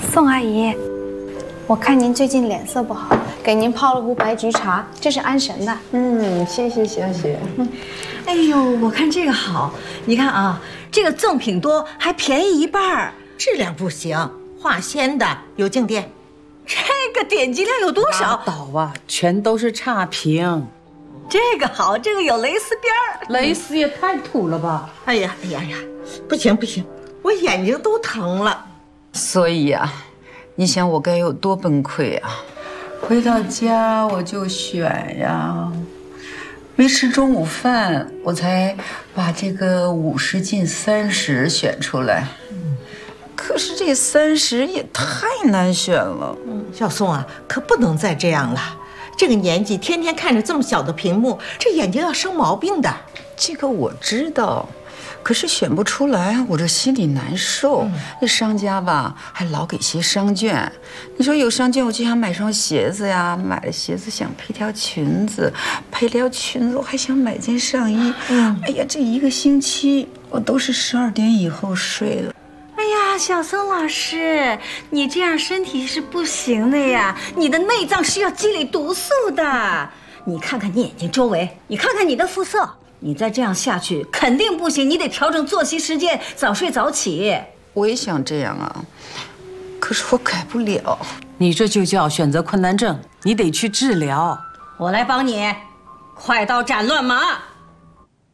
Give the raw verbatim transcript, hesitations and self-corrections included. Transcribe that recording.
宋阿姨，我看您最近脸色不好，给您泡了壶白菊茶，这是安神的。 嗯，谢谢小雪。 哎呦，我看这个好，你看啊，这个赠品多，还便宜一半， 质量不行，化纤的，有静电。 这个点击量有多少？ 拉倒吧，全都是差评。 这个好，这个有蕾丝边儿， 蕾丝也太土了吧！ 哎呀哎呀呀，不行不行，我眼睛都疼了。 所以呀，你想我该有多崩溃啊！回到家我就选呀，没吃中午饭，我才把这个五十进三十选出来。可是这三十也太难选了。 嗯，小宋啊，可不能再这样了。这个年纪天天看着这么小的屏幕，这眼睛要生毛病的。 这个我知道，可是选不出来，我这心里难受。那、嗯、商家吧，还老给些商券。你说有商券，我就想买双鞋子呀，买了鞋子想配条裙子，配条裙子我还想买件上衣。嗯，哎呀，这一个星期我都是十二点以后睡了。 哎呀，小宋老师，你这样身体是不行的呀，你的内脏是要积累毒素的。你看看你眼睛周围，你看看你的肤色，你再这样下去肯定不行，你得调整作息时间，早睡早起。 我也想这样啊，可是我改不了。 你这就叫选择困难症，你得去治疗。 我来帮你，快刀斩乱麻。